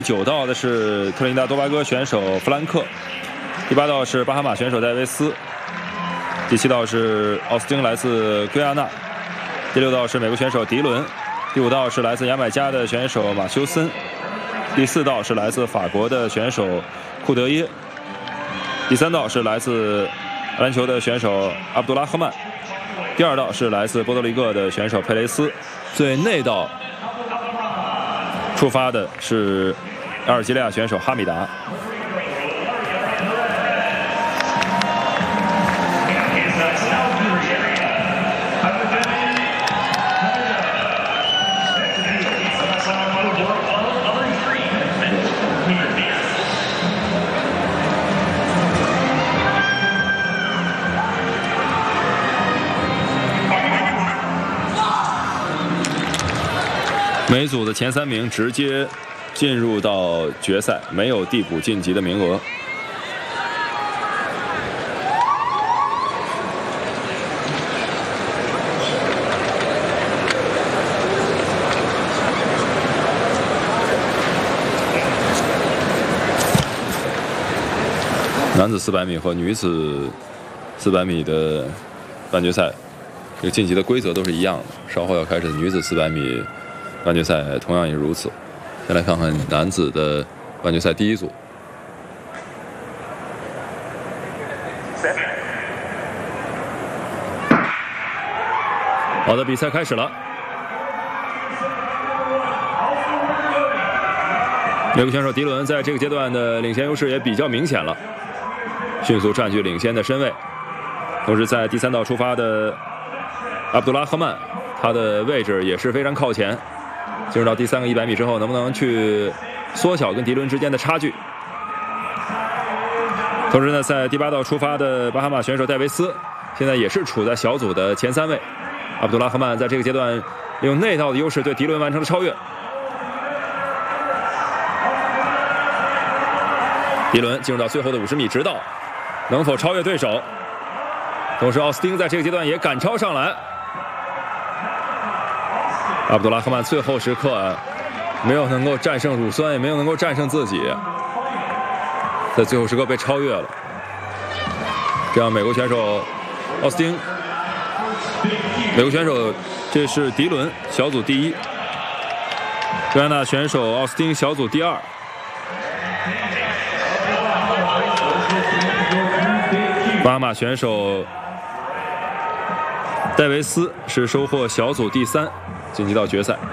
9道的是特立尼达多巴哥选手弗兰克，第8道是巴哈马选手戴维斯，第7道是奥斯汀来自圭亚那，第6道是美国选手迪伦，第5道是来自牙买加的选手马修森，第4道是来自法国的选手库德耶，第3道是来自篮球的选手阿卜杜拉赫曼，第2道是来自波多黎各的选手佩雷斯，最内道出发的是阿尔及利亚选手哈米达。每组的前3名直接进入到决赛，没有递补晋级的名额。男子400米和女子400米的半决赛，这个晋级的规则都是一样的。稍后要开始的女子400米半决赛同样也如此。先来看看男子的半决赛第1组。好的，比赛开始了。美国选手迪伦在这个阶段的领先优势也比较明显了，迅速占据领先的身位。同时，在第3道出发的阿卜杜拉赫曼，他的位置也是非常靠前。进入到第3个100米之后，能不能去缩小跟迪伦之间的差距？同时呢，在第8道出发的巴哈马选手戴维斯，现在也是处在小组的前3位。阿卜杜拉赫曼在这个阶段利用内道的优势对迪伦完成了超越。迪伦进入到最后的50米直道，能否超越对手？同时，奥斯汀在这个阶段也赶超上来。阿卜杜拉赫曼最后时刻没有能够战胜乳酸，也没有能够战胜自己，在最后时刻被超越了。这样，美国选手奥斯汀，美国选手这是迪伦小组第1，圭亚那选手奥斯汀小组第2。巴哈马选手戴维斯是收获小组第3，晋级到决赛。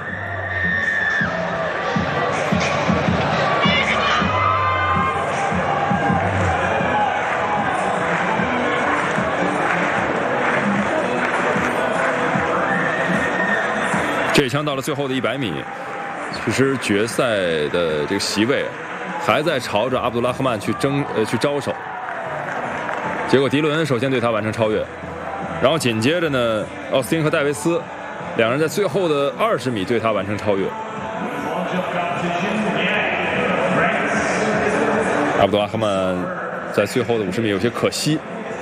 这一枪到了最后的100米，其实决赛的这个席位还在朝着阿卜杜拉赫曼去招手，结果迪伦首先对他完成超越，然后紧接着呢，奥斯汀和戴维斯两人在最后的20米对他完成超越。阿卜杜拉赫曼在最后的50米有些可惜。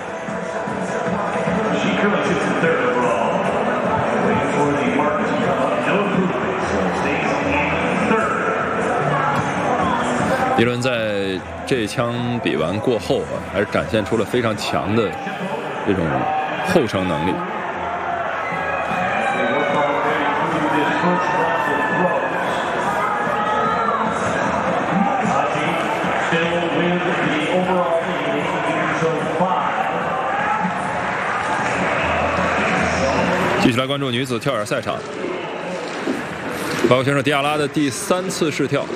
迪伦在这一枪比完过后还是展现出了非常强的这种后程能力。继续来关注女子跳远赛场，法国选手迪亚拉的第3次试跳。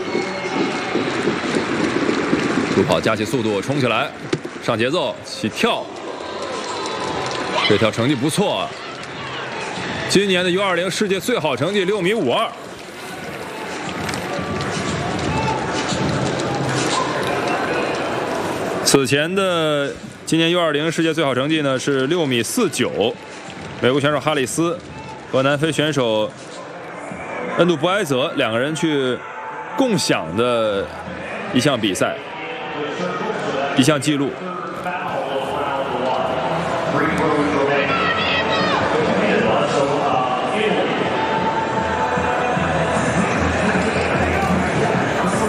助跑加起速度，冲起来，上节奏，起跳。这条成绩不错，今年的U20世界最好成绩6米52。此前的今年U20世界最好成绩呢是6米49，美国选手哈里斯和南非选手恩杜布埃泽两个人去共享的一项比赛。一项记录。